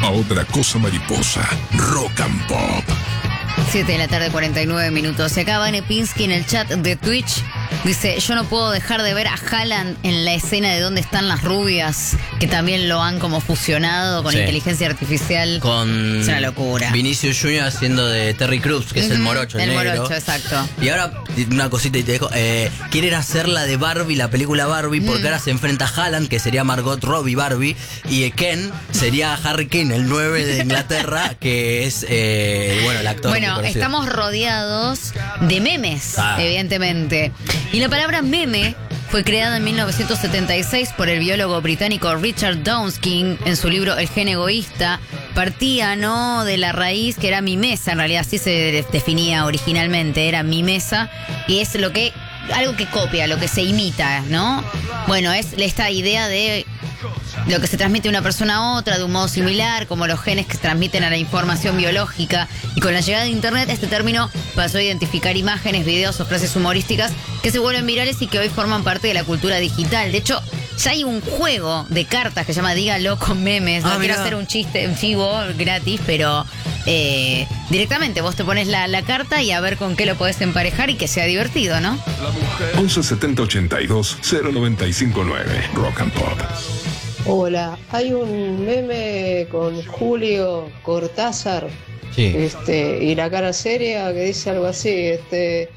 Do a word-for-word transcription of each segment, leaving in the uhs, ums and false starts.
a otra cosa mariposa. Rock and Pop. siete de la tarde, cuarenta y nueve minutos. Se acaba Nepinski en el chat de Twitch. Dice, yo no puedo dejar de ver a Haaland en la escena de Dónde están las rubias, que también lo han como fusionado con sí. inteligencia artificial. Con es una locura. Vinicius Junior haciendo de Terry Crews, que uh-huh. es el morocho, el, el negro. morocho, exacto. Y ahora, una cosita y te dejo. Eh, quieren hacer la de Barbie, la película Barbie, porque mm. ahora se enfrenta a Haaland, que sería Margot Robbie Barbie, y Ken sería Harry Kane, el nueve de Inglaterra, que es, eh, bueno, el actor. Bueno, estamos rodeados de memes, ah. evidentemente. Y la palabra meme fue creada en mil novecientos setenta y seis por el biólogo británico Richard Dawkins en su libro El gen egoísta. Partía, ¿no?, de la raíz que era mimesa, en realidad así se definía originalmente, era mimesa, y es lo que, algo que copia, lo que se imita, ¿no? Bueno, es esta idea de lo que se transmite de una persona a otra de un modo similar, como los genes que se transmiten a la información biológica. Y con la llegada de Internet, este término pasó a identificar imágenes, videos o frases humorísticas que se vuelven virales y que hoy forman parte de la cultura digital. De hecho, ya hay un juego de cartas que se llama Dígalo con memes. No ah, quiero hacer un chiste en vivo gratis, pero eh, directamente vos te pones la, la carta y a ver con qué lo podés emparejar y que sea divertido, ¿no? once setenta ochenta y dos cero noventa y cinco nueve Rock and Pop. Hola, hay un meme con Julio Cortázar, sí. este, y la cara seria que dice algo así, este,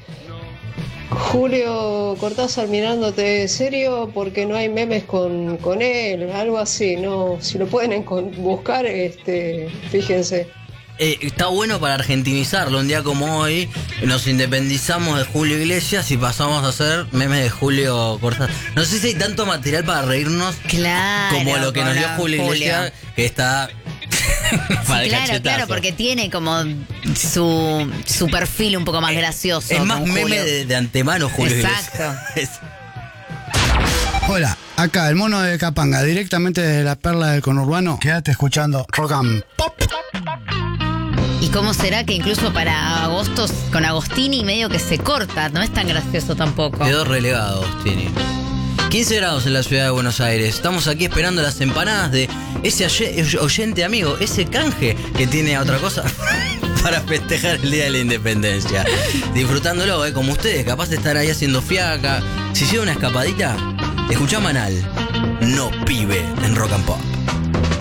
Julio Cortázar mirándote serio porque no hay memes con, con él, algo así, no, si lo pueden buscar, este, fíjense. Eh, está bueno para argentinizarlo. Un día como hoy nos independizamos de Julio Iglesias y pasamos a hacer memes de Julio Cortázar. No sé si hay tanto material para reírnos claro, como lo que nos dio Julio, Julio. Iglesias, que está para sí, claro, cachetazo. Claro, porque tiene como su, su perfil un poco más es, gracioso. Es más meme de, de antemano Julio Exacto. Iglesias. Hola, acá el mono de Capanga, directamente desde la perla del conurbano. Quédate escuchando Rock and Pop. ¿Y cómo será que incluso para Agostos, con Agostini medio que se corta? No es tan gracioso tampoco. Quedó relegado Agostini. quince grados en la ciudad de Buenos Aires. Estamos aquí esperando las empanadas de ese oyente amigo, ese canje que tiene otra cosa para festejar el Día de la Independencia. Disfrutándolo, ¿eh? Como ustedes, capaz de estar ahí haciendo fiaca. Si hicieron una escapadita, escuchá Manal. No pibe en Rock and Pop.